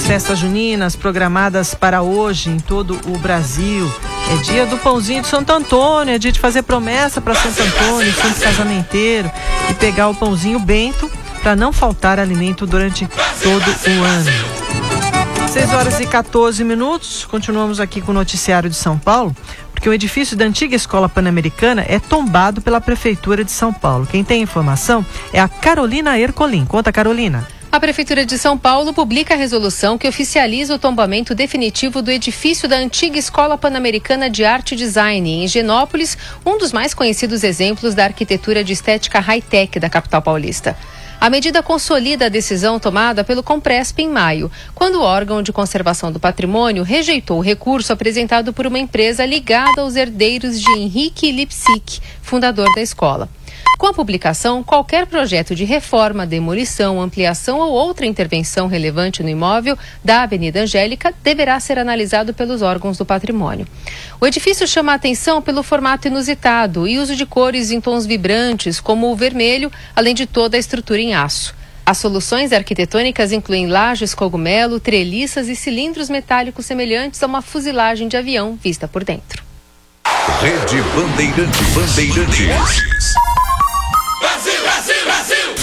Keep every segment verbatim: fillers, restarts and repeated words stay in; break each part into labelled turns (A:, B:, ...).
A: As festas juninas programadas para hoje em todo o Brasil. É dia do pãozinho de Santo Antônio, é dia de fazer promessa para Santo Antônio, santo casamenteiro, e pegar o pãozinho bento para não faltar alimento durante todo o ano. seis horas e quatorze minutos, continuamos aqui com o noticiário de São Paulo, porque o edifício da antiga Escola Pan-Americana é tombado pela Prefeitura de São Paulo. Quem tem informação é a Carolina Ercolim. Conta, Carolina.
B: A Prefeitura de São Paulo publica a resolução que oficializa o tombamento definitivo do edifício da antiga Escola Pan-Americana de Arte e Design, em Higienópolis, um dos mais conhecidos exemplos da arquitetura de estética high-tech da capital paulista. A medida consolida a decisão tomada pelo Compresp em maio, quando o órgão de conservação do patrimônio rejeitou o recurso apresentado por uma empresa ligada aos herdeiros de Henrique Lipsic, fundador da escola. Com a publicação, qualquer projeto de reforma, demolição, ampliação ou outra intervenção relevante no imóvel da Avenida Angélica deverá ser analisado pelos órgãos do patrimônio. O edifício chama a atenção pelo formato inusitado e uso de cores em tons vibrantes, como o vermelho, além de toda a estrutura em aço. As soluções arquitetônicas incluem lajes cogumelo, treliças e cilindros metálicos semelhantes a uma fuzilagem de avião vista por dentro.
C: Rede Bandeirantes. Bandeirantes.
D: Brasil, Brasil, Brasil!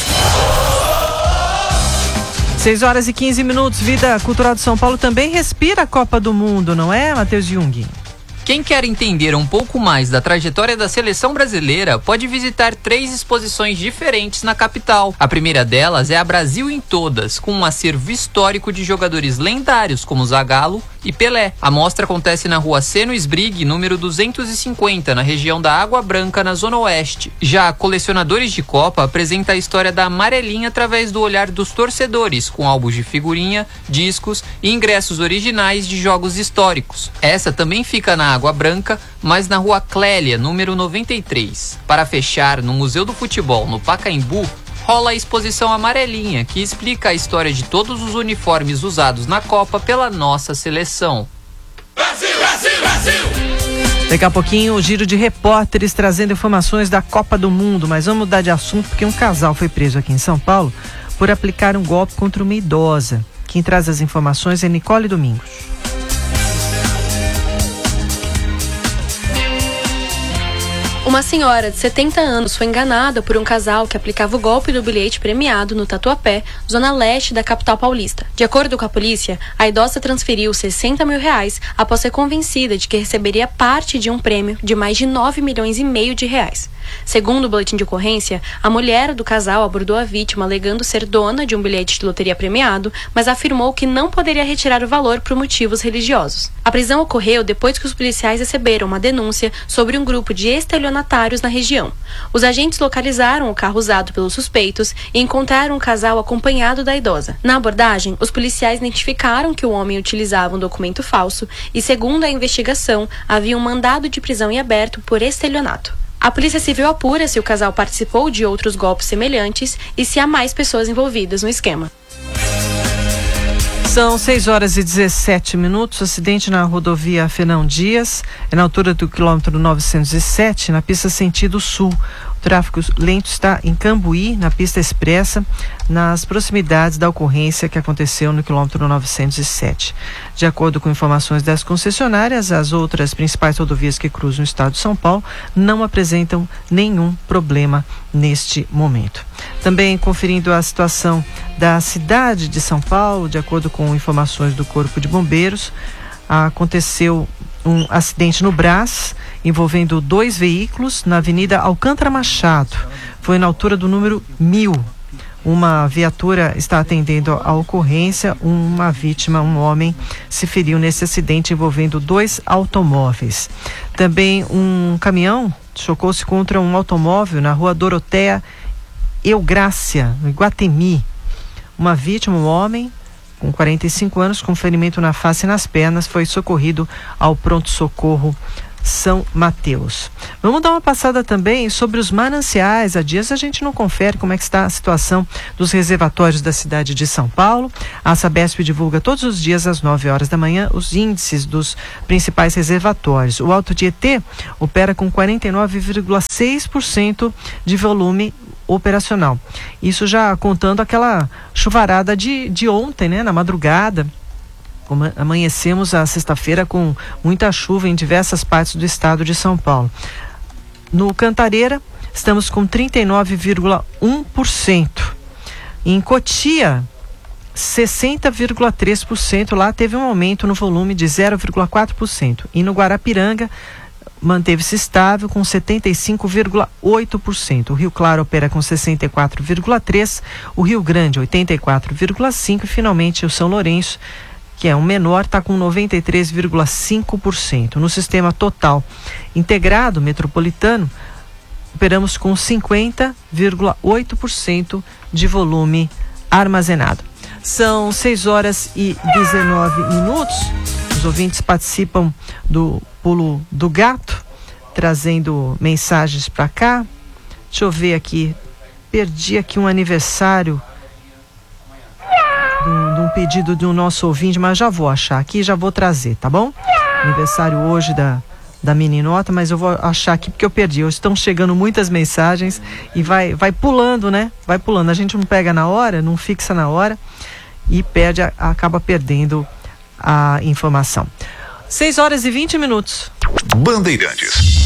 A: seis horas e quinze minutos. Vida Cultural de São Paulo também respira a Copa do Mundo, não é, Matheus Jung?
E: Quem quer entender um pouco mais da trajetória da seleção brasileira pode visitar três exposições diferentes na capital. A primeira delas é a Brasil em Todas, com um acervo histórico de jogadores lendários como Zagallo e Pelé. A mostra acontece na rua Seno Esbrigue, número duzentos e cinquenta, na região da Água Branca, na Zona Oeste. Já a Colecionadores de Copa apresenta a história da amarelinha através do olhar dos torcedores, com álbuns de figurinha, discos e ingressos originais de jogos históricos. Essa também fica na Água Branca, mas na rua Clélia, número noventa e três. Para fechar, no Museu do Futebol, no Pacaembu, rola a exposição Amarelinha, que explica a história de todos os uniformes usados na Copa pela nossa seleção.
D: Brasil, Brasil, Brasil!
A: Daqui a pouquinho, o giro de repórteres trazendo informações da Copa do Mundo, mas vamos mudar de assunto porque um casal foi preso aqui em São Paulo por aplicar um golpe contra uma idosa. Quem traz as informações é Nicole Domingos.
F: Uma senhora de setenta anos foi enganada por um casal que aplicava o golpe do bilhete premiado no Tatuapé, zona leste da capital paulista. De acordo com a polícia, a idosa transferiu sessenta mil reais após ser convencida de que receberia parte de um prêmio de mais de nove milhões e meio de reais. Segundo o boletim de ocorrência, a mulher do casal abordou a vítima alegando ser dona de um bilhete de loteria premiado, mas afirmou que não poderia retirar o valor por motivos religiosos. A prisão ocorreu depois que os policiais receberam uma denúncia sobre um grupo de estelionatários na região. Os agentes localizaram o carro usado pelos suspeitos e encontraram um casal acompanhado da idosa. Na abordagem, os policiais identificaram que o homem utilizava um documento falso e, segundo a investigação, havia um mandado de prisão em aberto por estelionato. A Polícia Civil apura se o casal participou de outros golpes semelhantes e se há mais pessoas envolvidas no esquema.
A: São seis horas e dezessete minutos. Acidente na rodovia Fernão Dias, é na altura do quilômetro novecentos e sete, na pista sentido sul. O tráfego lento está em Cambuí, na pista expressa, nas proximidades da ocorrência que aconteceu no quilômetro novecentos e sete. De acordo com informações das concessionárias, as outras principais rodovias que cruzam o estado de São Paulo não apresentam nenhum problema neste momento. Também conferindo a situação da cidade de São Paulo, de acordo com informações do Corpo de Bombeiros, aconteceu um acidente no Brás, envolvendo dois veículos na Avenida Alcântara Machado. Foi na altura do número mil. Uma viatura está atendendo a ocorrência. Uma vítima, um homem, se feriu nesse acidente envolvendo dois automóveis. Também um caminhão chocou-se contra um automóvel na rua Doroteia Eugrácia, no Iguatemi. Uma vítima, um homem com quarenta e cinco anos, com ferimento na face e nas pernas, foi socorrido ao pronto-socorro São Mateus. Vamos dar uma passada também sobre os mananciais. Há dias a gente não confere como é que está a situação dos reservatórios da cidade de São Paulo. A Sabesp divulga todos os dias às nove horas da manhã os índices dos principais reservatórios. O Alto Tietê opera com quarenta e nove vírgula seis por cento de volume operacional. Isso já contando aquela chuvarada de, de ontem, né, na madrugada, Como amanhecemos a sexta-feira com muita chuva em diversas partes do estado de São Paulo. No Cantareira, estamos com trinta e nove vírgula um por cento. Em Cotia, sessenta vírgula três por cento. Lá teve um aumento no volume de zero vírgula quatro por cento. E no Guarapiranga, manteve-se estável com setenta e cinco vírgula oito por cento. O Rio Claro opera com sessenta e quatro vírgula três por cento, o Rio Grande oitenta e quatro vírgula cinco por cento e finalmente o São Lourenço, que é um menor, está com noventa e três vírgula cinco por cento. No sistema total integrado metropolitano, operamos com cinquenta vírgula oito por cento de volume armazenado. São seis horas e dezenove minutos. Os ouvintes participam do Pulo do Gato, trazendo mensagens para cá. Deixa eu ver aqui. Perdi aqui um aniversário de um, de um pedido do nosso ouvinte, mas já vou achar aqui e já vou trazer, tá bom? Aniversário hoje da, da meninota, mas eu vou achar aqui porque eu perdi. Estão chegando muitas mensagens e vai, vai pulando, né? Vai pulando. A gente não pega na hora, não fixa na hora e perde, acaba perdendo a informação. seis horas e vinte minutos.
C: Bandeirantes.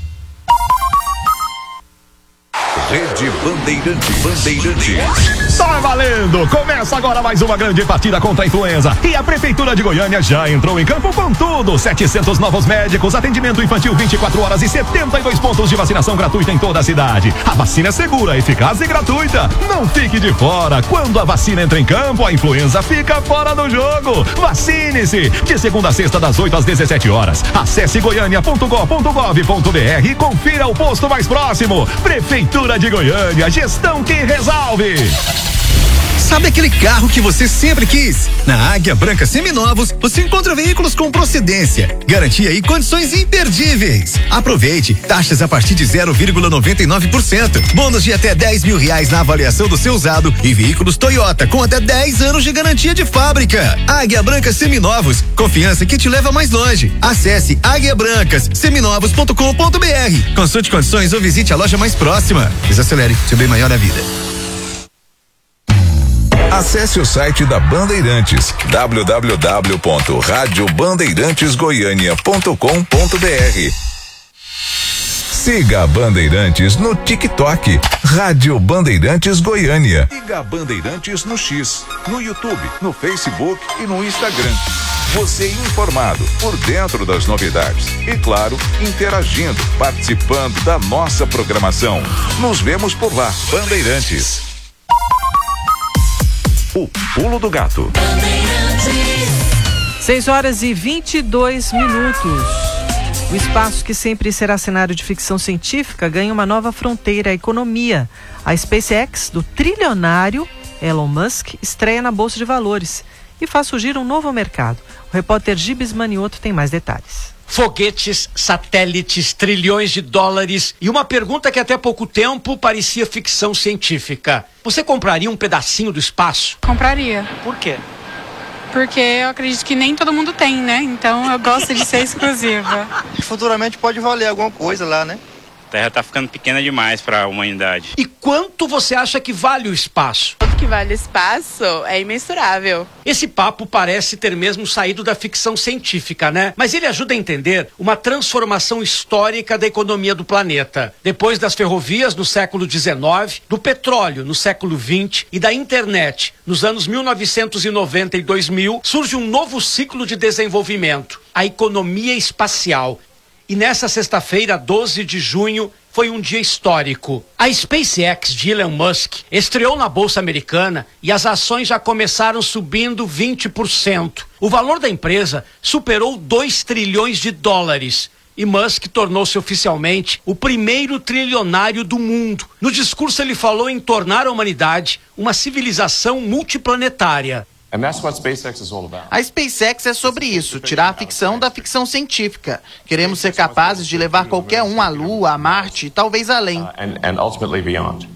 C: Rede Bandeirantes. Bandeirantes.
G: Tá valendo! Começa agora mais uma grande partida contra a influenza. E a Prefeitura de Goiânia já entrou em campo com tudo. setecentos novos médicos, atendimento infantil vinte e quatro horas e setenta e dois pontos de vacinação gratuita em toda a cidade. A vacina é segura, eficaz e gratuita. Não fique de fora. Quando a vacina entra em campo, a influenza fica fora do jogo. Vacine-se! De segunda a sexta, das oito às dezessete horas. Acesse goiânia ponto gov ponto gov ponto br e confira o posto mais próximo. Prefeitura de Goiânia, gestão que resolve.
H: Sabe aquele carro que você sempre quis? Na Águia Branca Seminovos, você encontra veículos com procedência, garantia e condições imperdíveis. Aproveite, taxas a partir de zero vírgula noventa e nove por cento, bônus de até dez mil reais na avaliação do seu usado e veículos Toyota com até dez anos de garantia de fábrica. Águia Branca Seminovos, confiança que te leva mais longe. Acesse águia brancas seminovos ponto com ponto br. Consulte condições ou visite a loja mais próxima. Desacelere, seu bem maior na vida.
C: Acesse o site da Bandeirantes, w w w ponto rádio bandeirantes goiânia ponto com ponto br. Siga a Bandeirantes no TikTok, Rádio Bandeirantes Goiânia. Siga a Bandeirantes no X, no YouTube, no Facebook e no Instagram. Você informado, por dentro das novidades e, claro, interagindo, participando da nossa programação. Nos vemos por lá, Bandeirantes. O Pulo do Gato.
A: seis horas e vinte e dois minutos. O espaço que sempre será cenário de ficção científica ganha uma nova fronteira, a economia. A SpaceX, do trilionário Elon Musk, estreia na Bolsa de Valores e faz surgir um novo mercado. O repórter Gibes Manioto tem mais detalhes.
I: Foguetes, satélites, trilhões de dólares e uma pergunta que até pouco tempo parecia ficção científica. Você compraria um pedacinho do espaço?
J: Compraria.
I: Por quê?
J: Porque eu acredito que nem todo mundo tem, né? Então eu gosto de ser exclusiva.
K: Futuramente pode valer alguma coisa lá, né?
L: A Terra tá ficando pequena demais para a humanidade.
I: E quanto você acha que vale o espaço?
M: Quanto que vale o espaço é imensurável.
I: Esse papo parece ter mesmo saído da ficção científica, né? Mas ele ajuda a entender uma transformação histórica da economia do planeta. Depois das ferrovias no século dezenove, do petróleo no século vinte e da internet nos anos mil novecentos e noventa e dois mil, surge um novo ciclo de desenvolvimento, a economia espacial. E nessa sexta-feira, doze de junho, foi um dia histórico. A SpaceX de Elon Musk estreou na Bolsa Americana e as ações já começaram subindo vinte por cento. O valor da empresa superou dois trilhões de dólares. E Musk tornou-se oficialmente o primeiro trilionário do mundo. No discurso ele falou em tornar a humanidade uma civilização multiplanetária.
N: A SpaceX é sobre isso, tirar a ficção da ficção científica. Queremos ser capazes de levar qualquer um à Lua, a Marte e talvez além.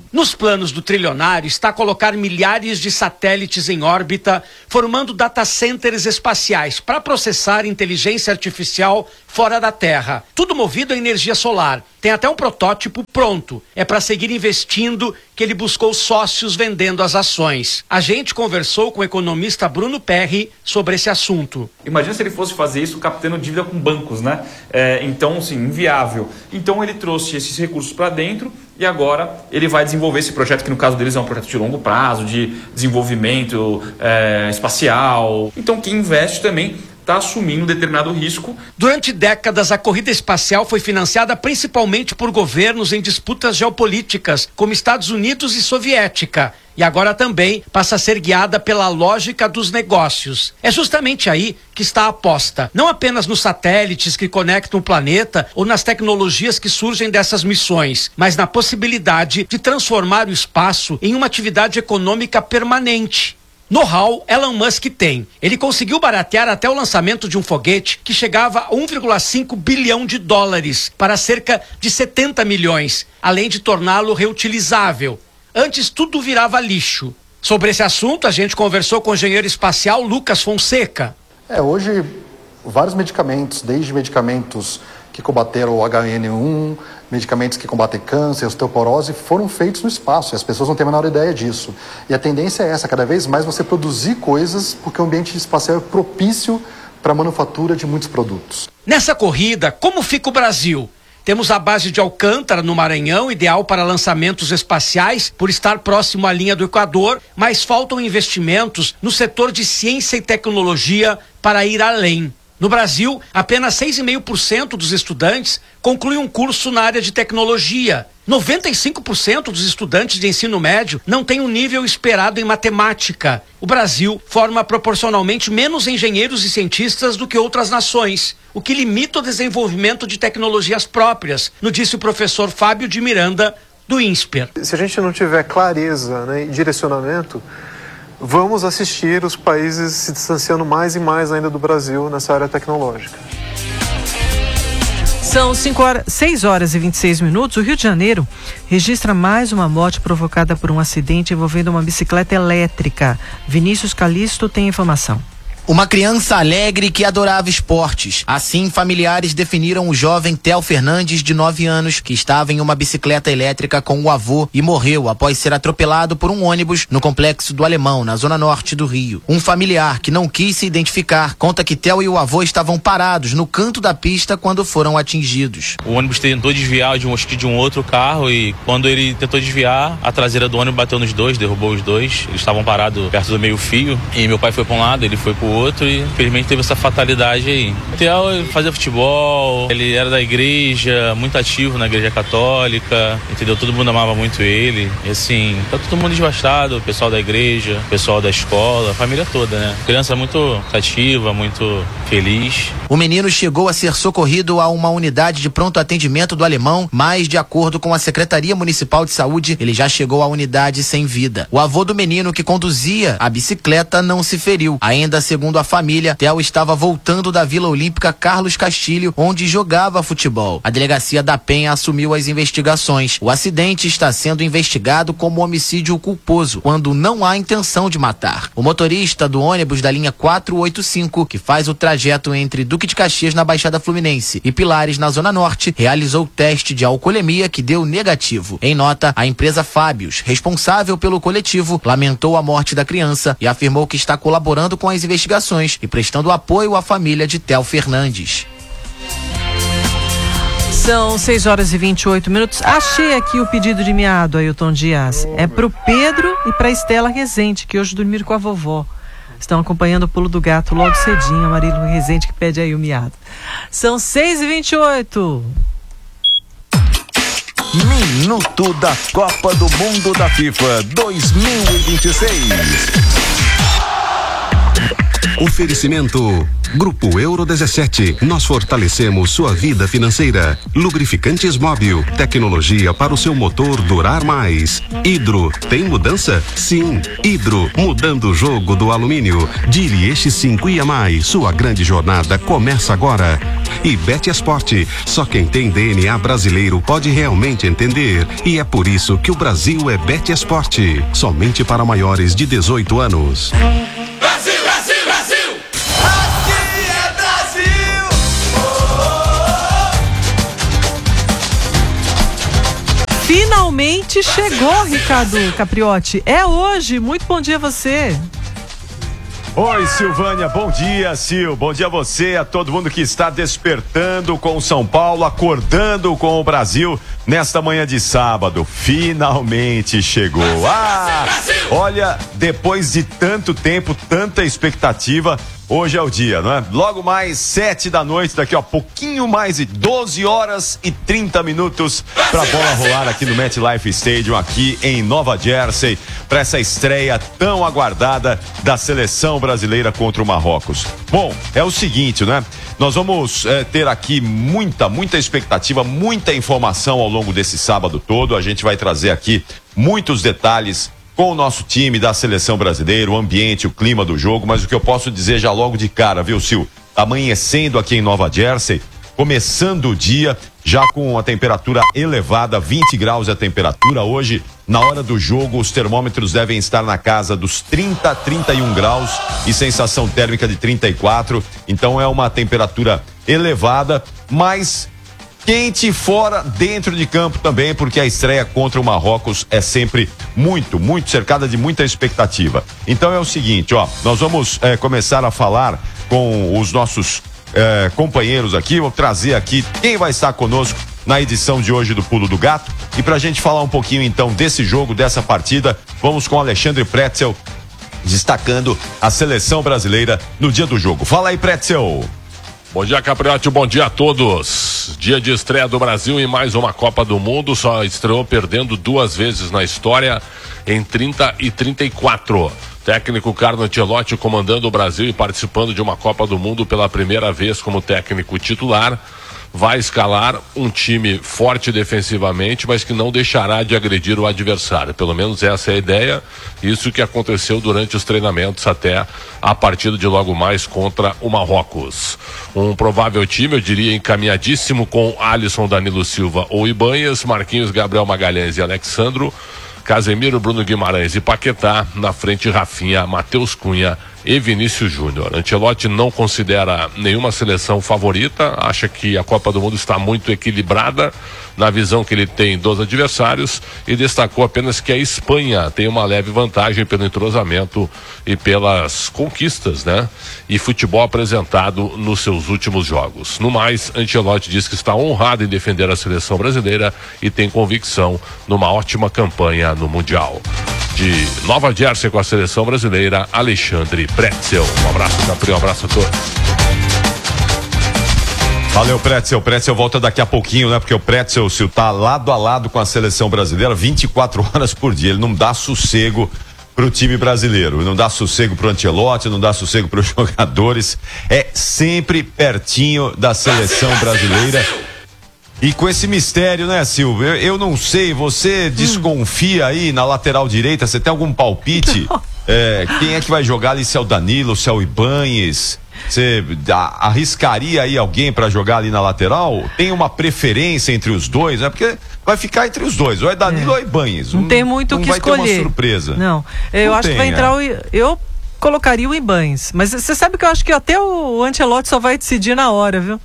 I: Nos planos do trilionário está colocar milhares de satélites em órbita, formando data centers espaciais para processar inteligência artificial fora da Terra. Tudo movido a energia solar. Tem até um protótipo pronto. É para seguir investindo que ele buscou sócios vendendo as ações. A gente conversou com o economista Bruno Perri sobre esse assunto.
O: Imagina se ele fosse fazer isso captando dívida com bancos, né? É, então, assim, inviável. Então ele trouxe esses recursos para dentro e agora ele vai desenvolver esse projeto, que no caso deles é um projeto de longo prazo, de desenvolvimento é, espacial. Então quem investe também está assumindo um determinado risco.
I: Durante décadas, a corrida espacial foi financiada principalmente por governos em disputas geopolíticas, como Estados Unidos e Soviética. E agora também passa a ser guiada pela lógica dos negócios. É justamente aí que está a aposta. Não apenas nos satélites que conectam o planeta ou nas tecnologias que surgem dessas missões, mas na possibilidade de transformar o espaço em uma atividade econômica permanente. Know-how Elon Musk tem. Ele conseguiu baratear até o lançamento de um foguete que chegava a um vírgula cinco bilhão de dólares para cerca de setenta milhões, além de torná-lo reutilizável. Antes tudo virava lixo. Sobre esse assunto, a gente conversou com o engenheiro espacial Lucas Fonseca.
P: É, hoje, vários medicamentos, desde medicamentos que combateram o agá ene um, medicamentos que combatem câncer, osteoporose, foram feitos no espaço, e as pessoas não têm a menor ideia disso. E a tendência é essa, cada vez mais você produzir coisas, porque o ambiente espacial é propício para a manufatura de muitos produtos.
I: Nessa corrida, como fica o Brasil? Temos a base de Alcântara, no Maranhão, ideal para lançamentos espaciais, por estar próximo à linha do Equador, mas faltam investimentos no setor de ciência e tecnologia para ir além. No Brasil, apenas seis vírgula cinco por cento dos estudantes concluem um curso na área de tecnologia. noventa e cinco por cento dos estudantes de ensino médio não têm um nível esperado em matemática. O Brasil forma proporcionalmente menos engenheiros e cientistas do que outras nações, o que limita o desenvolvimento de tecnologias próprias, nos disse o professor Fábio de Miranda, do INSPER.
Q: Se a gente não tiver clareza, né, e direcionamento, vamos assistir os países se distanciando mais e mais ainda do Brasil nessa área tecnológica.
A: São cinco horas, seis horas e vinte e seis minutos. O Rio de Janeiro registra mais uma morte provocada por um acidente envolvendo uma bicicleta elétrica. Vinícius Calisto tem informação.
R: Uma criança alegre que adorava esportes. Assim, familiares definiram o jovem Theo Fernandes, de nove anos, que estava em uma bicicleta elétrica com o avô e morreu após ser atropelado por um ônibus no Complexo do Alemão, na zona norte do Rio. Um familiar que não quis se identificar conta que Theo e o avô estavam parados no canto da pista quando foram atingidos.
S: O ônibus tentou desviar de um, de um outro carro e quando ele tentou desviar, a traseira do ônibus bateu nos dois, derrubou os dois. Eles estavam parados perto do meio-fio e meu pai foi para um lado, ele foi pro outro e infelizmente teve essa fatalidade aí. O Theo fazia futebol, ele era da igreja, muito ativo na igreja católica, entendeu? Todo mundo amava muito ele. E assim, tá todo mundo devastado, o pessoal da igreja, o pessoal da escola, a família toda, né? Criança muito ativa, muito feliz.
R: O menino chegou a ser socorrido a uma unidade de pronto atendimento do Alemão, mas de acordo com a Secretaria Municipal de Saúde, ele já chegou à unidade sem vida. O avô do menino que conduzia a bicicleta não se feriu. Ainda segundo a família, Theo estava voltando da Vila Olímpica Carlos Castilho, onde jogava futebol. A delegacia da Penha assumiu as investigações. O acidente está sendo investigado como homicídio culposo, quando não há intenção de matar. O motorista do ônibus da linha quatrocentos e oitenta e cinco, que faz o trajeto entre Duque de Caxias, na Baixada Fluminense, e Pilares, na Zona Norte, realizou teste de alcoolemia que deu negativo. Em nota, a empresa Fábios, responsável pelo coletivo, lamentou a morte da criança e afirmou que está colaborando com as investigações e prestando apoio à família de Theo Fernandes.
A: São seis horas e vinte e oito minutos. Achei aqui o pedido de miado, Ailton Dias. É pro Pedro e pra Estela Rezende, que hoje dormiram com a vovó. Estão acompanhando o Pulo do Gato logo cedinho. A Marilo Rezende que pede aí o miado. São seis e vinte e oito.
C: Minuto da Copa do Mundo da FIFA dois mil e vinte e seis.
T: Oferecimento Grupo Euro dezessete. Nós fortalecemos sua vida financeira. Lubrificantes Móbil, tecnologia para o seu motor durar mais. Hidro, tem mudança? Sim. Hidro, mudando o jogo do alumínio. Dire Eixo cinco e a mais. Sua grande jornada começa agora. E Bet Esporte, só quem tem D N A brasileiro pode realmente entender. E é por isso que o Brasil é Bet Esporte. Somente para maiores de dezoito anos.
D: Brasil, Brasil, Brasil! Aqui é Brasil!
A: Finalmente chegou, Ricardo Capriotti. É hoje. Muito bom dia a você.
G: Oi, Silvânia, bom dia, Sil. Bom dia a você, a todo mundo que está despertando com o São Paulo, acordando com o Brasil nesta manhã de sábado. Finalmente chegou. Ah, olha, depois de tanto tempo, tanta expectativa, hoje é o dia, não é? Logo mais sete da noite, daqui a pouquinho mais de doze horas e trinta minutos pra bola rolar aqui no MetLife Stadium, aqui em Nova Jersey, para essa estreia tão aguardada da seleção brasileira contra o Marrocos. Bom, é o seguinte, né? Nós vamos é, ter aqui muita, muita expectativa, muita informação ao longo desse sábado todo. A gente vai trazer aqui muitos detalhes com o nosso time da seleção brasileira, o ambiente, o clima do jogo, mas o que eu posso dizer já logo de cara, viu, Sil? Amanhecendo aqui em Nova Jersey, começando o dia já com a temperatura elevada, vinte graus a temperatura. Hoje, na hora do jogo, os termômetros devem estar na casa dos trinta, trinta e um graus e sensação térmica de trinta e quatro. Então é uma temperatura elevada, mas quente fora, dentro de campo também, porque a estreia contra o Marrocos é sempre muito, muito cercada de muita expectativa. Então é o seguinte, ó, nós vamos é, começar a falar com os nossos é, companheiros aqui. Vou trazer aqui quem vai estar conosco na edição de hoje do Pulo do Gato. E pra gente falar um pouquinho então desse jogo, dessa partida, vamos com Alexandre Pretzel, destacando a seleção brasileira no dia do jogo. Fala aí, Pretzel.
U: Bom dia, Capriotti, bom dia a todos. Dia de estreia do Brasil em mais uma Copa do Mundo. Só estreou perdendo duas vezes na história, em trinta e trinta e quatro. Técnico Carlo Ancelotti comandando o Brasil e participando de uma Copa do Mundo pela primeira vez como técnico titular. Vai escalar um time forte defensivamente, mas que não deixará de agredir o adversário. Pelo menos essa é a ideia. Isso que aconteceu durante os treinamentos até a partida de logo mais contra o Marrocos. Um provável time, eu diria, encaminhadíssimo com Alisson, Danilo Silva ou Ibanhas, Marquinhos, Gabriel Magalhães e Alexandro, Casemiro, Bruno Guimarães e Paquetá, na frente Rafinha, Matheus Cunha e Vinícius Júnior. Ancelotti não considera nenhuma seleção favorita, acha que a Copa do Mundo está muito equilibrada na visão que ele tem dos adversários e destacou apenas que a Espanha tem uma leve vantagem pelo entrosamento e pelas conquistas, né? E futebol apresentado nos seus últimos jogos. No mais, Ancelotti diz que está honrado em defender a seleção brasileira e tem convicção numa ótima campanha no Mundial. De Nova Jersey com a seleção brasileira, Alexandre Pretzel. Um abraço, Capri, um abraço a todos.
G: Valeu, Pretzel. O Pretzel volta daqui a pouquinho, né? Porque o Pretzel, se tá lado a lado com a seleção brasileira, vinte e quatro horas por dia. Ele não dá sossego pro time brasileiro, não dá sossego pro Ancelotti, não dá sossego pros jogadores. É sempre pertinho da seleção brasileira. E com esse mistério, né, Silvio? Eu, eu não sei, você desconfia aí na lateral direita, você tem algum palpite? É, quem é que vai jogar ali, se é o Danilo, se é o Ibanhas? Você arriscaria aí alguém para jogar ali na lateral? Tem uma preferência entre os dois, né? Porque vai ficar entre os dois, ou é Danilo é. ou é Ibanhas.
A: Não, não tem muito o que escolher. Não vai ter uma
G: surpresa.
A: Não, eu não acho tem, que vai entrar
G: é.
A: o... Eu colocaria o Ibanhas, mas você sabe que eu acho que até o Ancelotti só vai decidir na hora, viu?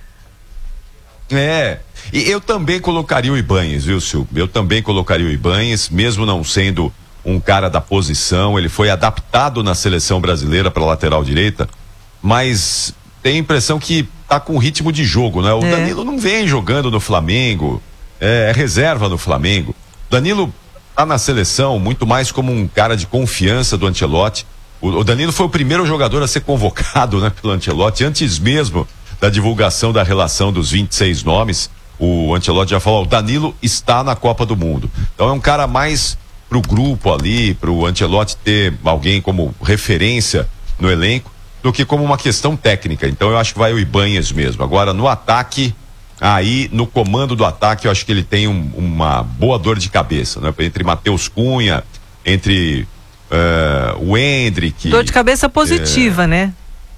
G: É, e eu também colocaria o Ibanhas, viu, Silvio? Eu também colocaria o Ibanhas, mesmo não sendo um cara da posição. Ele foi adaptado na seleção brasileira para lateral direita, mas tem a impressão que tá com ritmo de jogo, né? O é. Danilo não vem jogando no Flamengo, é, é reserva no Flamengo. Danilo tá na seleção muito mais como um cara de confiança do Ancelotti. O, o Danilo foi o primeiro jogador a ser convocado, né, pelo Ancelotti, antes mesmo da divulgação da relação dos vinte e seis nomes. O Ancelotti já falou, o Danilo está na Copa do Mundo. Então é um cara mais pro grupo ali, pro Ancelotti ter alguém como referência no elenco.
B: do que como uma questão técnica. Então eu acho que vai o Ibanez mesmo. Agora no ataque, aí no comando do ataque eu acho que ele tem um, uma boa dor de cabeça, né? Entre Matheus Cunha, entre uh, o Endrick.
A: Dor de cabeça positiva, é, né?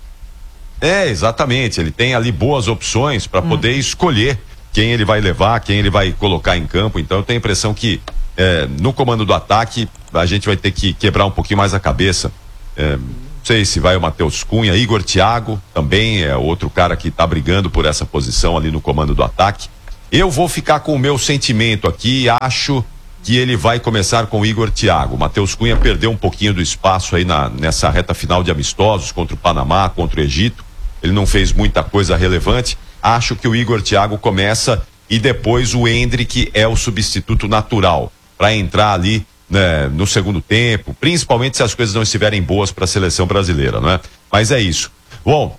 B: É, exatamente. Ele tem ali boas opções para hum. poder escolher quem ele vai levar, quem ele vai colocar em campo. Então eu tenho a impressão que é, no comando do ataque a gente vai ter que quebrar um pouquinho mais a cabeça. É, não sei se vai o Matheus Cunha, Igor Thiago também é outro cara que tá brigando por essa posição ali no comando do ataque. Eu vou ficar com o meu sentimento aqui, acho que ele vai começar com o Igor Thiago. O Matheus Cunha perdeu um pouquinho do espaço aí na, nessa reta final de amistosos contra o Panamá, contra o Egito. Ele não fez muita coisa relevante. Acho que o Igor Thiago começa e depois o Endrick é o substituto natural para entrar ali, né, no segundo tempo, principalmente se as coisas não estiverem boas para a seleção brasileira, não é? Mas é isso. Bom,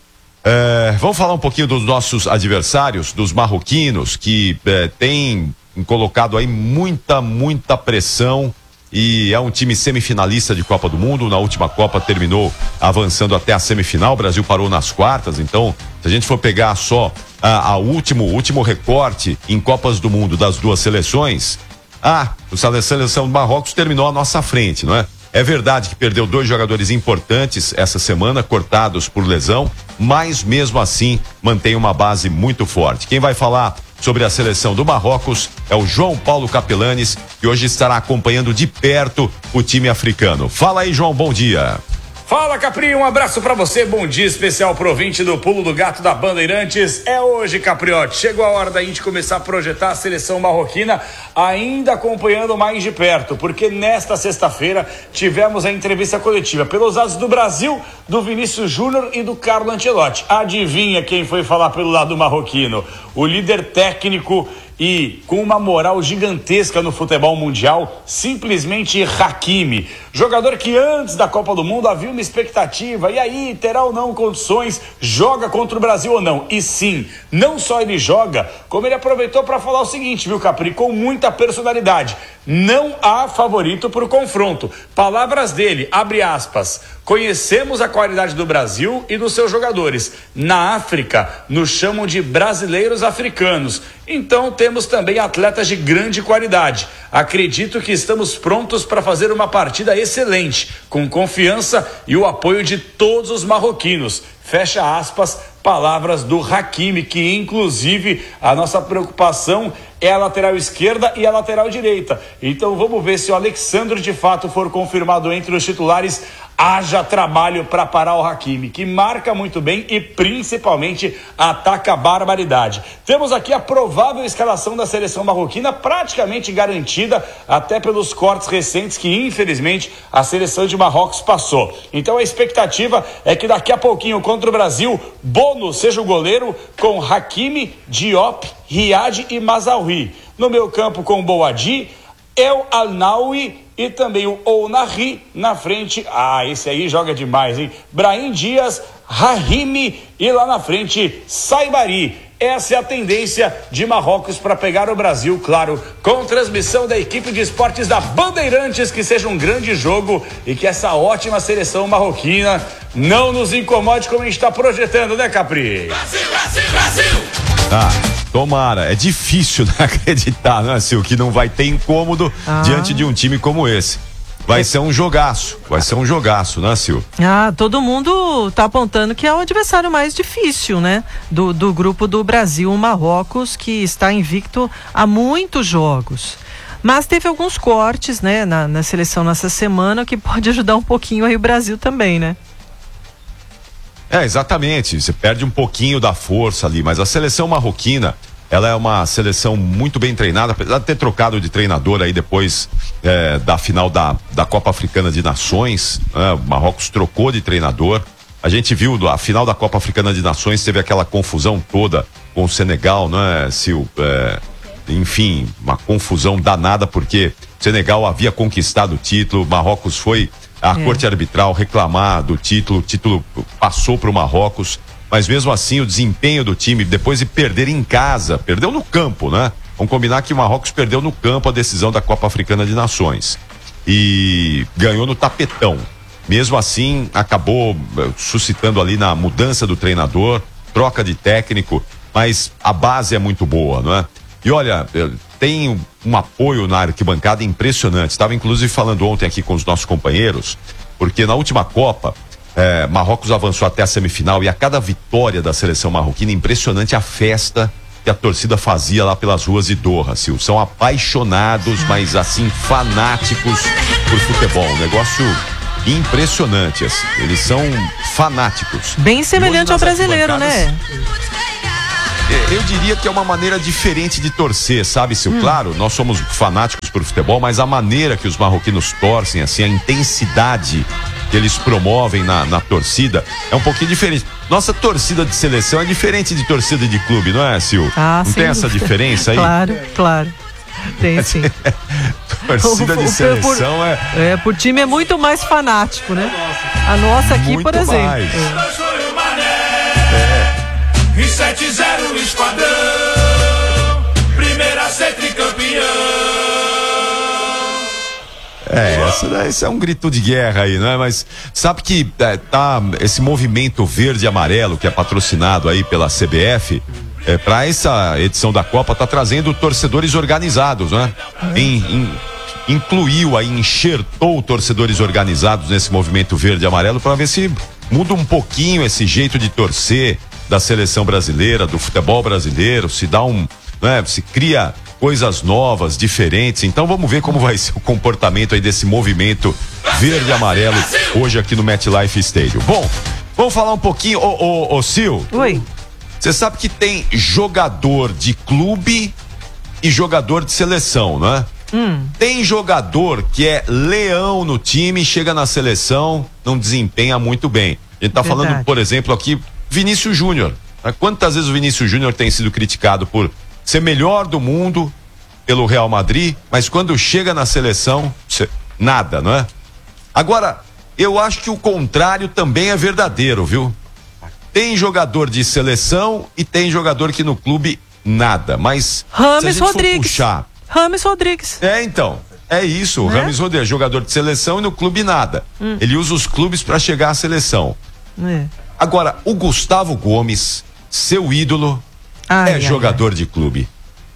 B: é, vamos falar um pouquinho dos nossos adversários, dos marroquinos, que é, têm colocado aí muita, muita pressão. E é um time semifinalista de Copa do Mundo. Na última Copa terminou avançando até a semifinal. O Brasil parou nas quartas. Então, se a gente for pegar só a, a último, último recorte em Copas do Mundo das duas seleções, ah, a seleção do Marrocos terminou à nossa frente, não é? É verdade que perdeu dois jogadores importantes essa semana, cortados por lesão, mas mesmo assim mantém uma base muito forte. Quem vai falar sobre a seleção do Marrocos é o João Paulo Capelanes, que hoje estará acompanhando de perto o time africano. Fala aí, João, bom dia.
V: Fala, Capri, um abraço pra você, bom dia especial pro ouvinte do Pulo do Gato da Bandeirantes. É hoje, Capriote, chegou a hora da gente começar a projetar a seleção marroquina, ainda acompanhando mais de perto, porque nesta sexta-feira tivemos a entrevista coletiva pelos lados do Brasil, do Vinícius Júnior e do Carlo Ancelotti. Adivinha quem foi falar pelo lado marroquino? O líder técnico e com uma moral gigantesca no futebol mundial, simplesmente Hakimi, jogador que antes da Copa do Mundo havia uma expectativa, e aí, terá ou não condições, joga contra o Brasil ou não? E sim, não só ele joga, como ele aproveitou para falar o seguinte, viu, Capri, com muita personalidade: não há favorito para o confronto. Palavras dele, abre aspas: conhecemos a qualidade do Brasil e dos seus jogadores. Na África, nos chamam de brasileiros africanos. Então temos também atletas de grande qualidade. Acredito que estamos prontos para fazer uma partida excelente, com confiança e o apoio de todos os marroquinos. Fecha aspas, palavras do Hakimi, que inclusive a nossa preocupação é a lateral esquerda e a lateral direita. Então vamos ver se o Alexandre de fato for confirmado entre os titulares. Haja trabalho para parar o Hakimi, que marca muito bem e principalmente ataca a barbaridade. Temos aqui a provável escalação da seleção marroquina, praticamente garantida até pelos cortes recentes que infelizmente a seleção de Marrocos passou. Então a expectativa é que daqui a pouquinho contra o Brasil, Bono seja o goleiro, com Hakimi, Diop, Riad e Mazraoui. No meio campo com Boadi, El Al-Nawi e também o Ounahi na frente. Ah, esse aí joga demais, hein? Brahim Dias, Rahimi e lá na frente Saibari. Essa é a tendência de Marrocos para pegar o Brasil, claro, com transmissão da equipe de esportes da Bandeirantes. Que seja um grande jogo e que essa ótima seleção marroquina não nos incomode como a gente está projetando, né, Capri?
B: Brasil, Brasil, Brasil! Ah, tomara. É difícil, né, acreditar, né, Sil, que não vai ter incômodo ah. diante de um time como esse. Vai ser um jogaço, vai ser um jogaço, né, Sil?
A: Ah, todo mundo tá apontando que é o adversário mais difícil, né? Do, do grupo do Brasil, o Marrocos, que está invicto há muitos jogos. Mas teve alguns cortes, né, na, na seleção nessa semana, que pode ajudar um pouquinho aí o Brasil também, né?
B: É, exatamente, você perde um pouquinho da força ali, mas a seleção marroquina, ela é uma seleção muito bem treinada, apesar de ter trocado de treinador aí depois é, da final da, da Copa Africana de Nações, né? O Marrocos trocou de treinador. A gente viu a final da Copa Africana de Nações, teve aquela confusão toda com o Senegal, né, Sil? É, enfim, uma confusão danada, porque o Senegal havia conquistado o título, o Marrocos foi à é. corte arbitral reclamar do título, o título passou para o Marrocos. Mas mesmo assim, o desempenho do time, depois de perder em casa, perdeu no campo, né? Vamos combinar que o Marrocos perdeu no campo a decisão da Copa Africana de Nações. E ganhou no tapetão. mesmo assim acabou suscitando ali na mudança do treinador, troca de técnico, mas a base é muito boa, não é? E olha, tem um apoio na arquibancada impressionante. Estava inclusive falando ontem aqui com os nossos companheiros, porque na última Copa, eh, Marrocos avançou até a semifinal e a cada vitória da seleção marroquina, impressionante a festa que a torcida fazia lá pelas ruas de Doha, Sil. São apaixonados, mas assim, fanáticos por futebol. Um negócio impressionante, assim. Eles são fanáticos.
A: Bem semelhante ao brasileiro, né?
B: Eu diria que é uma maneira diferente de torcer, sabe, Sil? Hum. Claro, nós somos fanáticos por futebol, mas a maneira que os marroquinos torcem, assim, a intensidade que eles promovem na, na torcida é um pouquinho diferente. Nossa torcida de seleção é diferente de torcida de clube, não é, Sil?
A: Ah,
B: não tem essa diferença aí?
A: Claro, claro. Tem sim.
B: Torcida de seleção
A: por,
B: é...
A: é... Por time é muito mais fanático, né? A nossa aqui,
B: muito
A: por exemplo.
B: Mais.
D: É. E sete zero esquadrão, primeira a ser tricampeão.
B: É, essa, esse é um grito de guerra aí, não é? Mas sabe que é, tá esse movimento verde e amarelo que é patrocinado aí pela C B F, é, para essa edição da Copa, tá trazendo torcedores organizados, né? Em, em, incluiu aí, enxertou torcedores organizados nesse movimento verde e amarelo para ver se muda um pouquinho esse jeito de torcer da seleção brasileira, do futebol brasileiro, se dá um, né, se cria coisas novas, diferentes. Então vamos ver como vai ser o comportamento aí desse movimento verde e amarelo hoje aqui no MetLife Stadium. Bom, vamos falar um pouquinho, ô, ô, ô Sil.
A: Oi.
B: Você sabe que tem jogador de clube e jogador de seleção, não é?
A: Hum.
B: Tem jogador que é leão no time, chega na seleção, não desempenha muito bem. A gente tá Verdade. falando, por exemplo, aqui, Vinícius Júnior. Quantas vezes o Vinícius Júnior tem sido criticado por ser melhor do mundo pelo Real Madrid, mas quando chega na seleção, nada, não é? Agora, eu acho que o contrário também é verdadeiro, viu? Tem jogador de seleção e tem jogador que no clube nada, mas
A: Rames
B: se a gente
A: Rodrigues.
B: for puxar...
A: Rames Rodrigues.
B: É, então, é isso, o
A: né?
B: Rames Rodrigues, jogador de seleção e no clube nada. Hum. Ele usa os clubes para chegar à seleção.
A: É.
B: Agora, o Gustavo Gomes, seu ídolo,
A: ai,
B: é
A: ai,
B: jogador
A: ai.
B: de clube.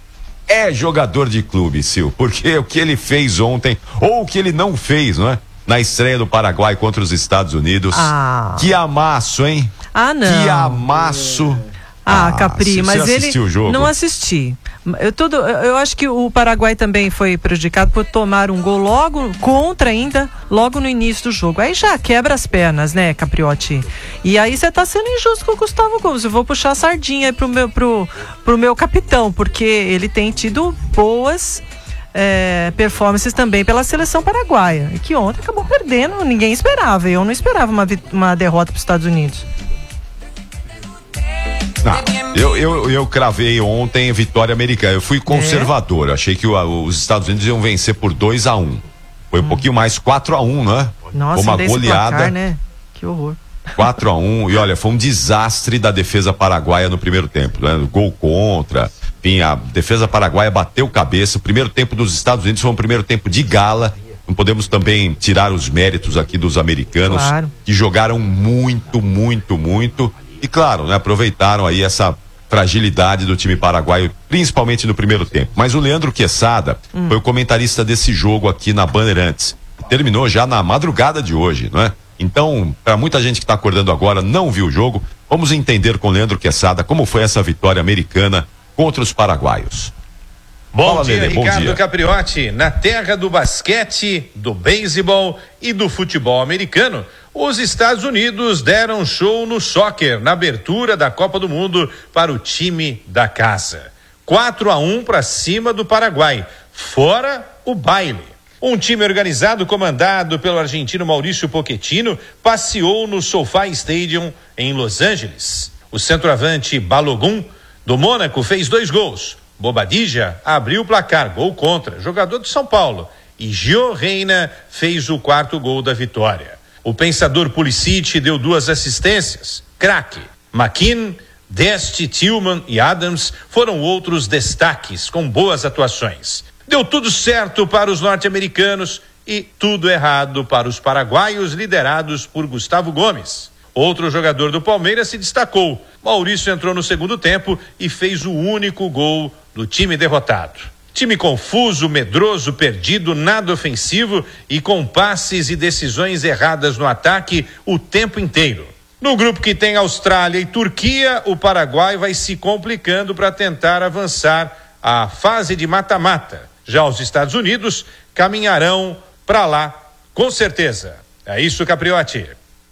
B: É jogador de clube, Sil, porque o que ele fez ontem, ou o que ele não fez, não é? Na estreia do Paraguai contra os Estados Unidos.
A: Ah.
B: Que amasso, hein?
A: Ah, não.
B: Que amasso.
A: Ah,
B: ah
A: Capri, mas
B: você
A: ele
B: assistiu o jogo?
A: Não assisti. Eu, tudo, eu acho que o Paraguai também foi prejudicado por tomar um gol logo, contra ainda, logo no início do jogo. Aí já quebra as pernas, né, Capriotti? E aí você tá sendo injusto com o Gustavo Gomes. Eu vou puxar a sardinha aí pro meu, pro, pro meu capitão, porque ele tem tido boas é, performances também pela seleção paraguaia. E que ontem acabou perdendo, ninguém esperava. Eu não esperava uma, uma derrota pros Estados Unidos.
B: Não, eu, eu, eu cravei ontem vitória americana. Eu fui conservador. É. Eu achei que o, os Estados Unidos iam vencer por dois a um. Foi um hum. pouquinho mais quatro a um, né?
A: Nossa,
B: uma goleada.
A: Placar, né? Que horror.
B: quatro a um. E olha, foi um desastre da defesa paraguaia no primeiro tempo, né? Gol contra. Enfim, a defesa paraguaia bateu cabeça. O primeiro tempo dos Estados Unidos foi um primeiro tempo de gala. Não podemos também tirar os méritos aqui dos americanos,
A: claro.
B: que jogaram muito, muito, muito. E claro, né, aproveitaram aí essa fragilidade do time paraguaio, principalmente no primeiro tempo. Mas o Leandro Quesada hum. foi o comentarista desse jogo aqui na Bandeirantes. Terminou já na madrugada de hoje, não é? Então, para muita gente que está acordando agora, não viu o jogo, vamos entender com o Leandro Quesada como foi essa vitória americana contra os paraguaios.
E: Bom
B: Fala,
E: dia,
B: Lelê, bom
E: Ricardo
B: dia.
E: Capriotti. Na terra do basquete, do beisebol e do futebol americano, os Estados Unidos deram show no soccer na abertura da Copa do Mundo para o time da casa. quatro a um para cima do Paraguai, fora o baile. Um time organizado comandado pelo argentino Maurício Pochettino passeou no SoFi Stadium em Los Angeles. O centroavante Balogun do Mônaco fez dois gols. Bobadilla abriu o placar, gol contra, jogador do São Paulo. E Gio Reyna fez o quarto gol da vitória. O pensador Pulisic deu duas assistências. Craque. McKean, Dest, Tillman e Adams foram outros destaques com boas atuações. Deu tudo certo para os norte-americanos e tudo errado para os paraguaios liderados por Gustavo Gomes. Outro jogador do Palmeiras se destacou. Maurício entrou no segundo tempo e fez o único gol do time derrotado. Time confuso, medroso, perdido, nada ofensivo e com passes e decisões erradas no ataque o tempo inteiro. No grupo que tem Austrália e Turquia, o Paraguai vai se complicando para tentar avançar à fase de mata-mata. Já os Estados Unidos caminharão para lá, com certeza. É isso, Capriotti.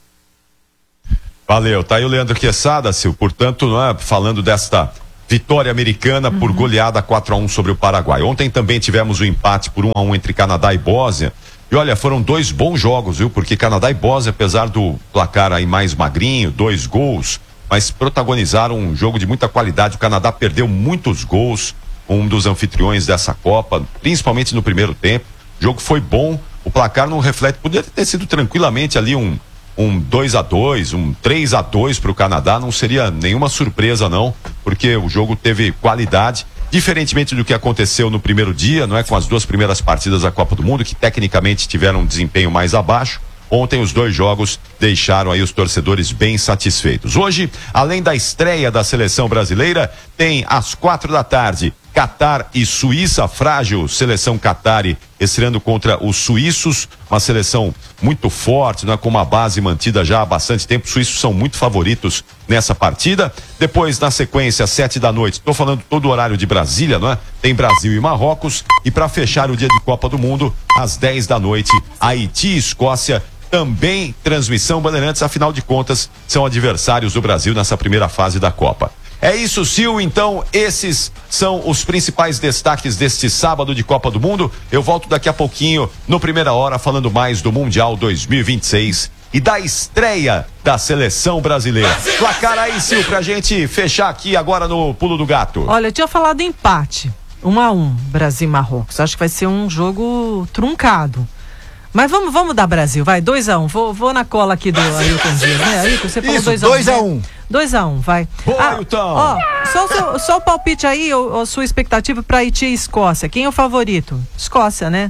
B: Valeu, tá aí o Leandro Quesada, Sil, portanto, não é, falando desta vitória americana por goleada quatro a um sobre o Paraguai. Ontem também tivemos o empate por um a um entre Canadá e Bósnia. E olha, foram dois bons jogos, viu? Porque Canadá e Bósnia, apesar do placar aí mais magrinho, dois gols, mas protagonizaram um jogo de muita qualidade. O Canadá perdeu muitos gols, um dos anfitriões dessa Copa, principalmente no primeiro tempo. O jogo foi bom, o placar não reflete, poderia ter sido tranquilamente ali um um dois a dois, um três a dois para o Canadá, não seria nenhuma surpresa não, porque o jogo teve qualidade, diferentemente do que aconteceu no primeiro dia, não é, com as duas primeiras partidas da Copa do Mundo, que tecnicamente tiveram um desempenho mais abaixo. Ontem os dois jogos deixaram aí os torcedores bem satisfeitos. Hoje, além da estreia da seleção brasileira, tem às quatro da tarde Catar e Suíça, frágil seleção Catari estreando contra os suíços, uma seleção muito forte, né, com uma base mantida já há bastante tempo. Os suíços são muito favoritos nessa partida. Depois, na sequência, às sete da noite, estou falando todo o horário de Brasília, não é? Tem Brasil e Marrocos. E para fechar o dia de Copa do Mundo, às dez da noite, Haiti e Escócia. Também transmissão Bandeirantes, afinal de contas, são adversários do Brasil nessa primeira fase da Copa. É isso, Sil, então esses são os principais destaques deste sábado de Copa do Mundo. Eu volto daqui a pouquinho, no Primeira Hora, falando mais do Mundial dois mil e vinte e seis e da estreia da seleção brasileira. Placar aí, Sil, pra gente fechar aqui agora no Pulo do Gato.
A: Olha, eu tinha falado empate, um a um, Brasil e Marrocos. Acho que vai ser um jogo truncado. Mas vamos, vamos dar Brasil, vai, dois a um. Vou, vou na cola aqui do Ailton Dias, né? Ailton, você falou dois a um.
F: dois a um.
A: dois a um, vai.
B: Boa, Ailton.
A: Ah, ó, só, o seu, só o palpite aí, a sua expectativa para Haiti e Escócia. Quem é o favorito? Escócia, né?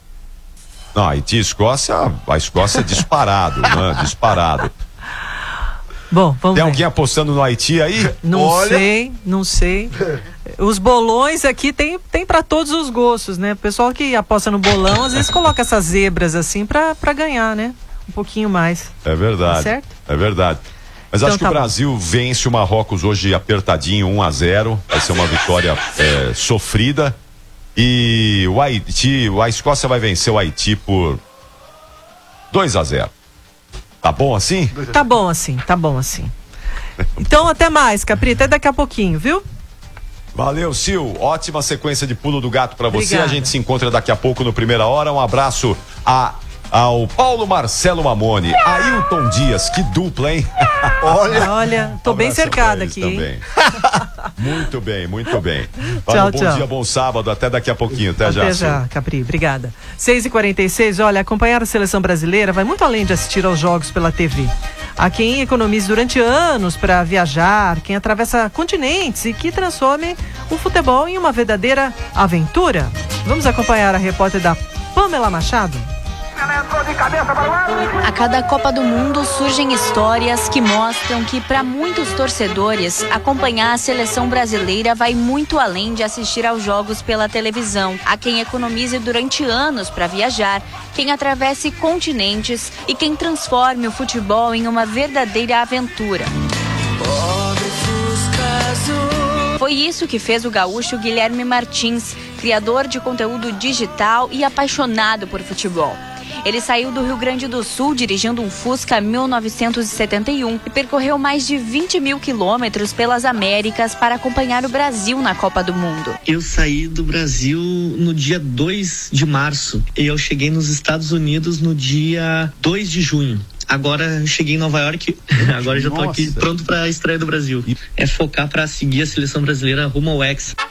B: Não, Haiti e Escócia, a Escócia é disparado, né? Disparado.
A: Bom, vamos
B: Tem
A: ver.
B: alguém apostando no Haiti aí?
A: Não
B: Olha...
A: sei, não sei. Os bolões aqui tem, tem para todos os gostos, né? O pessoal que aposta no bolão, às vezes coloca essas zebras assim pra, pra ganhar, né? Um pouquinho mais.
B: É verdade.
A: Tá certo?
B: É verdade. Mas
A: Então
B: acho que
A: tá
B: o Brasil bom. vence o Marrocos hoje apertadinho, um a zero. Vai ser uma vitória é, sofrida. E o Haiti, a Escócia vai vencer o Haiti por dois a zero. Tá bom assim?
A: Tá bom assim, tá bom assim. Então até mais, Capri, até daqui a pouquinho, viu?
B: Valeu, Sil. Ótima sequência de Pulo do Gato pra você.
A: Obrigada.
B: A gente se encontra daqui a pouco no Primeira Hora. Um abraço a, ao Paulo Marcelo Mamone, Ailton Dias. Que dupla, hein?
A: Olha, Olha tô bem cercada aqui, hein?
B: Muito bem, muito bem. Valeu,
A: Tchau,
B: bom
A: tchau.
B: dia, bom sábado. Até daqui a pouquinho. Até,
A: Até
B: já,
A: já,
B: Sil.
A: Capri, obrigada. seis e quarenta e seis, olha, acompanhar a seleção brasileira vai muito além de assistir aos jogos pela T V. Há quem economize durante anos para viajar, quem atravessa continentes e que transforme o futebol em uma verdadeira aventura. Vamos acompanhar a repórter da Pamela Machado?
H: A cada Copa do Mundo surgem histórias que mostram que, para muitos torcedores, acompanhar a seleção brasileira vai muito além de assistir aos jogos pela televisão. Há quem economize durante anos para viajar, quem atravesse continentes e quem transforme o futebol em uma verdadeira aventura. Foi isso que fez o gaúcho Guilherme Martins, criador de conteúdo digital e apaixonado por futebol. Ele saiu do Rio Grande do Sul dirigindo um Fusca mil novecentos e setenta e um e percorreu mais de vinte mil quilômetros pelas Américas para acompanhar o Brasil na Copa do Mundo.
W: Eu saí do Brasil no dia dois de março e eu cheguei nos Estados Unidos no dia dois de junho. Agora eu cheguei em Nova York, agora já tô aqui pronto para a estreia do Brasil. É focar para seguir a seleção brasileira rumo ao Hexa.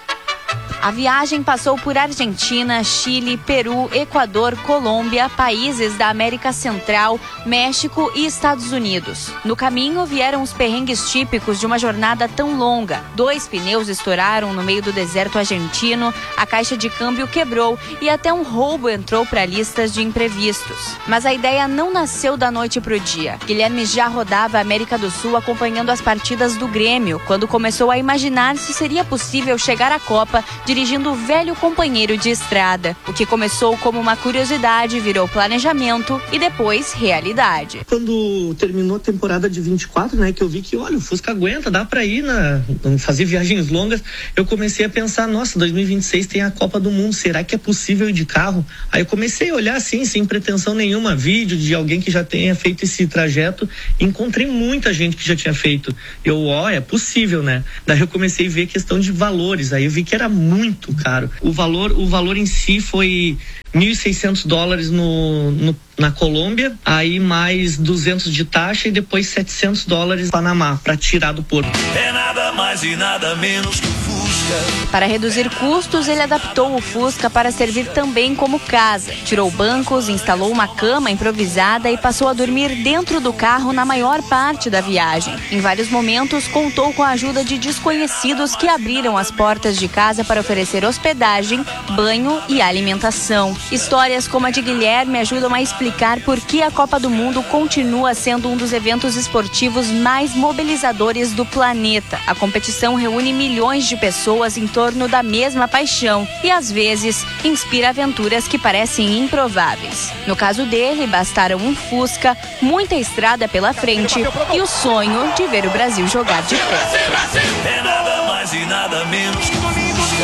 H: A viagem passou por Argentina, Chile, Peru, Equador, Colômbia, países da América Central, México e Estados Unidos. No caminho vieram os perrengues típicos de uma jornada tão longa. Dois pneus estouraram no meio do deserto argentino, a caixa de câmbio quebrou e até um roubo entrou para listas de imprevistos. Mas a ideia não nasceu da noite para o dia. Guilherme já rodava a América do Sul acompanhando as partidas do Grêmio, quando começou a imaginar se seria possível chegar à Copa dirigindo o velho companheiro de estrada. O que começou como uma curiosidade virou planejamento e depois realidade.
W: Quando terminou a temporada de vinte e quatro, né, que eu vi que, olha, o Fusca aguenta, dá pra ir na, fazer viagens longas, eu comecei a pensar, nossa, dois mil e vinte e seis tem a Copa do Mundo, será que é possível ir de carro? Aí eu comecei a olhar assim, sem pretensão nenhuma, vídeo de alguém que já tenha feito esse trajeto, e encontrei muita gente que já tinha feito. Eu, ó, é possível, né? Daí eu comecei a ver questão de valores, aí eu vi que era muito muito caro. O valor, o valor em si foi mil e seiscentos dólares no, no, na Colômbia, aí mais duzentos de taxa e depois setecentos dólares no Panamá para tirar do porto.
D: É nada mais e nada menos que o Fusca.
H: Para reduzir custos, ele adaptou o Fusca para servir também como casa. Tirou bancos, instalou uma cama improvisada e passou a dormir dentro do carro na maior parte da viagem. Em vários momentos, contou com a ajuda de desconhecidos que abriram as portas de casa para oferecer hospedagem, banho e alimentação. Histórias como a de Guilherme ajudam a explicar por que a Copa do Mundo continua sendo um dos eventos esportivos mais mobilizadores do planeta. A competição reúne milhões de pessoas em torno da mesma paixão e, às vezes, inspira aventuras que parecem improváveis. No caso dele, bastaram um Fusca, muita estrada pela frente e o sonho de ver o Brasil jogar de pé.
D: É nada mais e nada menos que o Fusca.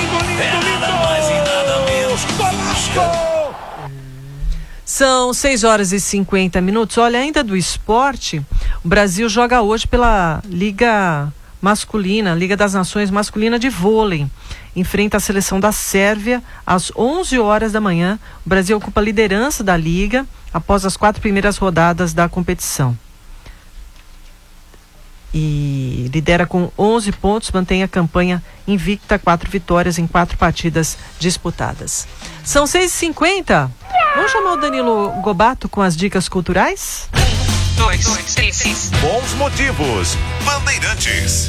D: É nada mais e nada menos que o Fusca.
A: São seis horas e cinquenta minutos. Olha, ainda do esporte, o Brasil joga hoje pela Liga Masculina, Liga das Nações Masculina de Vôlei. Enfrenta a seleção da Sérvia às onze horas da manhã. O Brasil ocupa a liderança da Liga após as quatro primeiras rodadas da competição. E lidera com onze pontos, mantém a campanha invicta, quatro vitórias em quatro partidas disputadas. São seis e cinquenta. Vamos chamar o Danilo Gobato com as dicas culturais?
C: Dois, três. Bons motivos. Bandeirantes.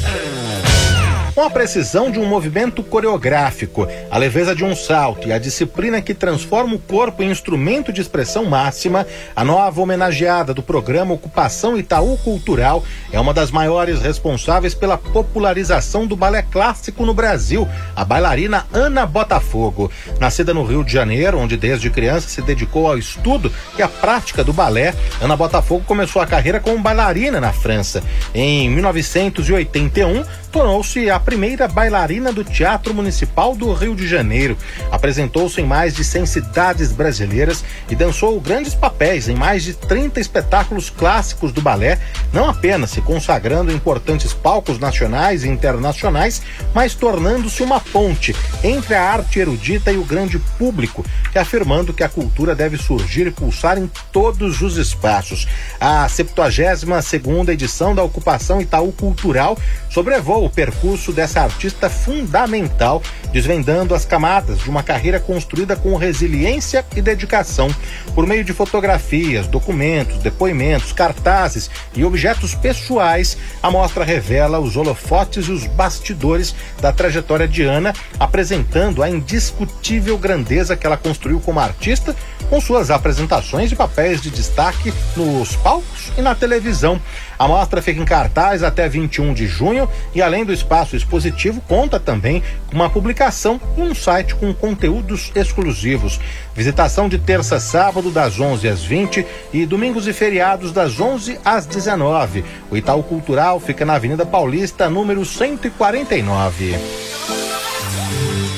F: Com a precisão de um movimento coreográfico, a leveza de um salto e a disciplina que transforma o corpo em instrumento de expressão máxima, a nova homenageada do programa Ocupação Itaú Cultural é uma das maiores responsáveis pela popularização do balé clássico no Brasil, a bailarina Ana Botafogo. Nascida no Rio de Janeiro, onde desde criança se dedicou ao estudo e à prática do balé, Ana Botafogo começou a carreira como bailarina na França. Em mil novecentos e oitenta e um, tornou-se a primeira bailarina do Teatro Municipal do Rio de Janeiro. Apresentou-se em mais de cem cidades brasileiras e dançou grandes papéis em mais de trinta espetáculos clássicos do balé, não apenas se consagrando em importantes palcos nacionais e internacionais, mas tornando-se uma ponte entre a arte erudita e o grande público, e afirmando que a cultura deve surgir e pulsar em todos os espaços. A septuagésima segunda edição da Ocupação Itaú Cultural sobrevoa o percurso dessa artista fundamental, desvendando as camadas de uma carreira construída com resiliência e dedicação. Por meio de fotografias, documentos, depoimentos, cartazes e objetos pessoais, a mostra revela os holofotes e os bastidores da trajetória de Ana, apresentando a indiscutível grandeza que ela construiu como artista, com suas apresentações e papéis de destaque nos palcos e na televisão. A mostra fica em cartaz até vinte e um de junho e, além do espaço expositivo, conta também com uma publicação e um site com conteúdos exclusivos. Visitação de terça a sábado das onze às vinte e domingos e feriados das onze às dezenove. O Itaú Cultural fica na Avenida Paulista, número cento e quarenta e nove. A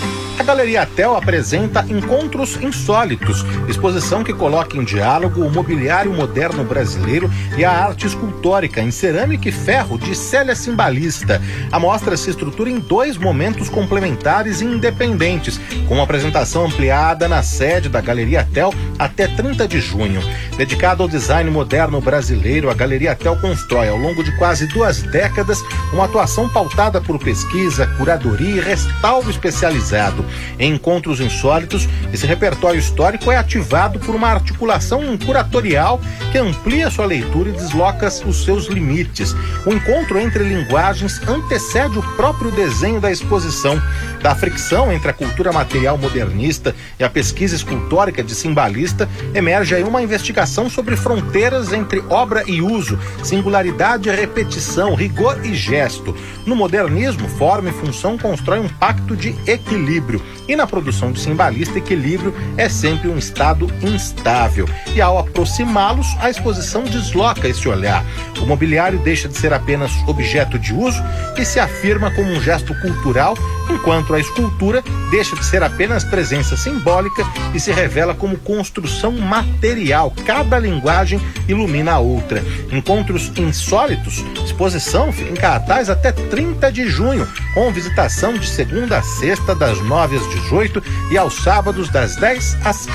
F: Galeria Tel apresenta Encontros Insólitos, exposição que coloca em diálogo o mobiliário moderno brasileiro e a arte escultórica em cerâmica e ferro de Célia Cimbalista. A mostra se estrutura em dois momentos complementares e independentes, com uma apresentação ampliada na sede da Galeria Tel até trinta de junho. Dedicado ao design moderno brasileiro, a Galeria Tel constrói, ao longo de quase duas décadas, uma atuação pautada por pesquisa, curadoria e restauro especializado. Em Encontros Insólitos, esse repertório histórico é ativado por uma articulação curatorial que amplia sua leitura e desloca os seus limites. O encontro entre linguagens antecede o próprio desenho da exposição. Da fricção entre a cultura material modernista e a pesquisa escultórica de Cimbalista, emerge aí uma investigação sobre fronteiras entre obra e uso, singularidade e repetição, rigor e gesto. No modernismo, forma e função constroem um pacto de equilíbrio. E na produção de Cimbalista, equilíbrio é sempre um estado instável. E ao aproximá-los, a exposição desloca esse olhar. O mobiliário deixa de ser apenas objeto de uso e se afirma como um gesto cultural, enquanto a escultura deixa de ser apenas presença simbólica e se revela como construção material. Cada linguagem ilumina a outra. Encontros Insólitos, exposição fica em cartaz até trinta de junho, com visitação de segunda a sexta, das nove às dezoito e aos sábados, das dez às quatorze.